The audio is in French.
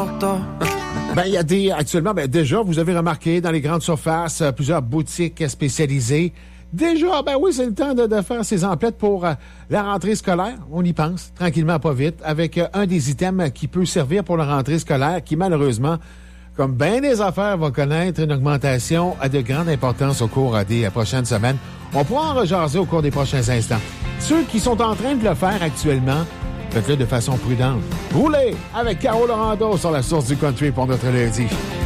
Il y a actuellement, déjà, vous avez remarqué, dans les grandes surfaces, plusieurs boutiques spécialisées. Déjà, oui, c'est le temps de faire ses emplettes pour la rentrée scolaire. On y pense, tranquillement, pas vite, avec un des items qui peut servir pour la rentrée scolaire, qui malheureusement, comme bien des affaires, va connaître une augmentation à de grande importance au cours des prochaines semaines. On pourra en rejaser au cours des prochains instants. Ceux qui sont en train de le faire actuellement, faites-le de façon prudente. Roulez avec Caro Lorando sur la source du country pour notre lundi.